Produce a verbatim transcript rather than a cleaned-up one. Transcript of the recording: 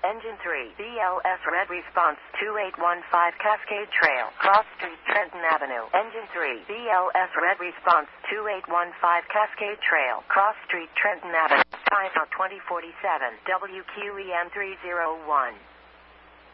Engine three, B L S Red Response two eight one five Cascade Trail, Cross Street, Trenton Avenue. Engine three, B L S Red Response two eight one five Cascade Trail, Cross Street, Trenton Avenue. Time now twenty forty-seven, W Q E M three oh one.